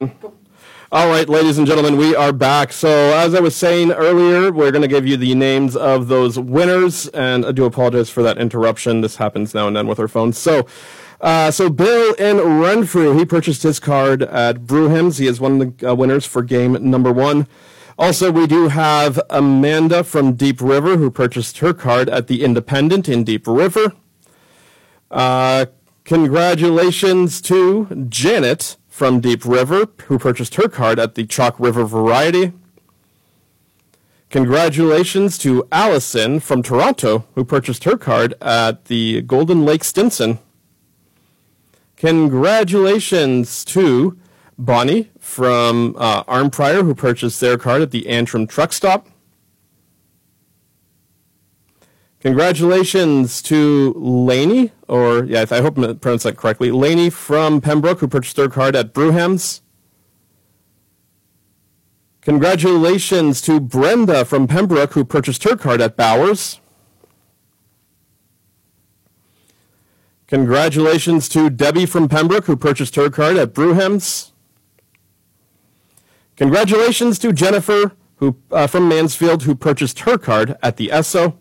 All right, ladies and gentlemen, we are back. So as I was saying earlier, we're going to give you the names of those winners, and I do apologize for that interruption. This happens now and then with our phones. So Bill in Renfrew, he purchased his card at Brewhams. He is one of the winners for game number 1. Also, we do have Amanda from Deep River, who purchased her card at the Independent in Deep River. Congratulations to Janet from Deep River, who purchased her card at the Chalk River Variety. Congratulations to Allison from Toronto, who purchased her card at the Golden Lake Stinson. Congratulations to Bonnie from Arnprior, who purchased their card at the Antrim Truck Stop. Congratulations to Lainey, I hope I pronounced that correctly. Lainey from Pembroke, who purchased their card at Brewhams. Congratulations to Brenda from Pembroke, who purchased her card at Bowers. Congratulations to Debbie from Pembroke, who purchased her card at Brewhams. Congratulations to Jennifer from Mansfield, who purchased her card at the Esso.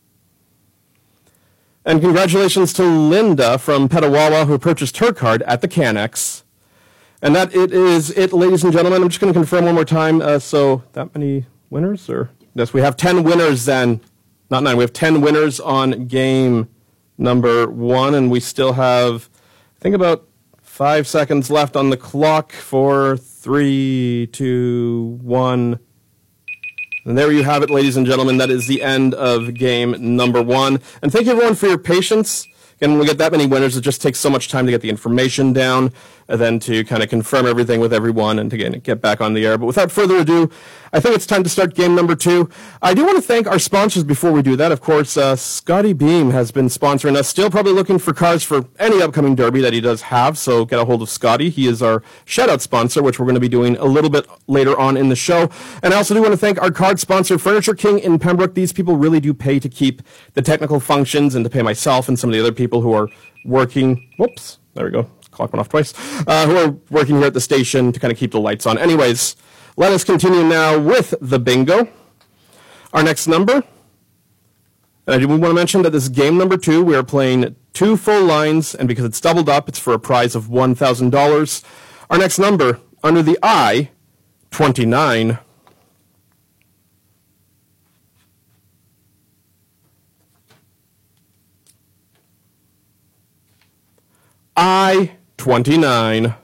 And congratulations to Linda from Petawawa, who purchased her card at the Canex. And that is it, ladies and gentlemen. I'm just going to confirm one more time. So that many winners? Yes, we have 10 winners then. Not 9. We have 10 winners on game number 1. And we still have, I think, about 5 seconds left on the clock. 4, 3, 2, 1... And there you have it, ladies and gentlemen. That is the end of game number 1. And thank you, everyone, for your patience. Again, when we get that many winners, it just takes so much time to get the information down, and then to kind of confirm everything with everyone and to get back on the air. But without further ado, I think it's time to start game number 2. I do want to thank our sponsors before we do that. Of course, Scotty Beam has been sponsoring us. Still probably looking for cars for any upcoming derby that he does have, so get a hold of Scotty. He is our shout-out sponsor, which we're going to be doing a little bit later on in the show. And I also do want to thank our card sponsor, Furniture King in Pembroke. These people really do pay to keep the technical functions and to pay myself and some of the other people who are working. Whoops, there we go. Clock went off twice. Who are working here at the station to kind of keep the lights on. Anyways, let us continue now with the bingo. Our next number, and I do want to mention that this is game number 2. We are playing 2 full lines, and because it's doubled up, it's for a prize of $1,000. Our next number, under the I, 29. I, 29.